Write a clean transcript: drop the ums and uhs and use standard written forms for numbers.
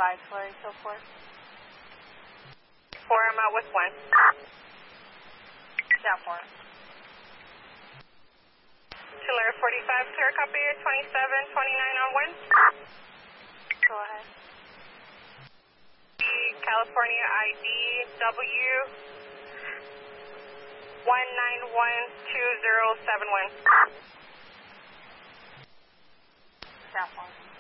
Flurry, Kill 4. 4, I'm out with 1. Yeah, 4. Tulare 45, clear copy, 27, 29 on 1. Go ahead. California ID W 1912071. Yeah, 4.